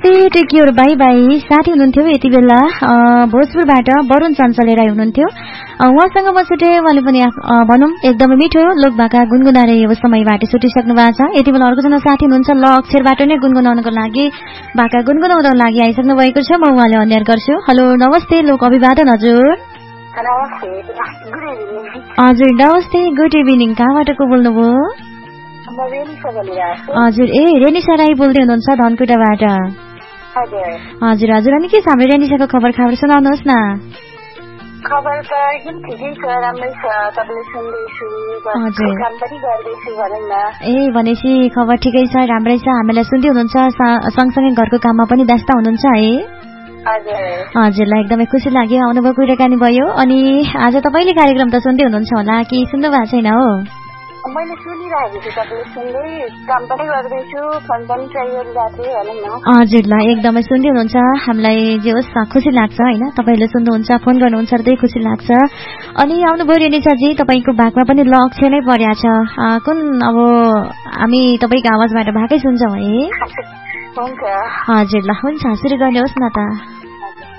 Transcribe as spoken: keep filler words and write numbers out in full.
नमस्ते take your by by साथी हुनुहुन्थ्यो यति बेला भोजपुरबाट वरुण चञ्चले राई हुनुहुन्थ्यो। उहाँसँग म छुटे उहाँले पनि भनौँ एकदमै मिठो लोक भाका गुनगुनाएर यो समयबाट छुटिसक्नु भएको छ। यति बेला अर्कोजना साथी हुनुहुन्छ ल अक्षरबाट नै गुनगुनाउनको लागि भाका गुनगुनाउनको लागि आइसक्नु भएको छ। म उहाँले अन्याय गर्छु। हेलो नमस्ते लोक अभिवादन हजुर। हजुर नमस्ते गुड इभिनिङ। कहाँबाट को बोल्नुभयो? हजुर ए रेनिसा राई बोल्दै हुनुहुन्छ धनकुटाबाट। हजुर हजुर अनि के छ हाम्रो रेनिसाको खबर खबर सुनाउनुहोस् न। खबर त एकदम ठिकै छ, राम्रै छ, तपाईले सुन्दैछु, काम पनि गर्दैछु भनौँ न। ए भनेपछि खबर ठिकै छ, राम्रै छ, हामीलाई सुन्दै हुनुहुन्छ, सँगसँगै घरको काममा पनि व्यस्त हुनुहुन्छ है? हजुरलाई एकदमै खुसी लाग्यो, आउनुभयो, कुराकानी भयो। अनि आज तपाईँले कार्यक्रम त सुन्दै हुनुहुन्छ होला कि सुन्नु भएको छैन हो? मैले सुनिरहेको छु, तपाईँले सुन्दै काम पनि गर्दैछु, फोन पनि ट्राई गरिरहेको थिएँ भनौँ न। हजुरलाई एकदमै सुन्दै हुनुहुन्छ, हामीलाई जे होस् खुसी लाग्छ होइन, तपाईँले सुन्नुहुन्छ, फोन गर्नुहुन्छ र खुसी लाग्छ। अनि आउनुभयो रेनिसाजी, तपाईँको भागमा पनि ल अक्षर नै परेको छ, कुन अब हामी तपाईँको आवाजबाट भाकै सुन्छौँ है? हुन्छ। हजुर ल हुन्छ, सुरु गर्नुहोस् न त।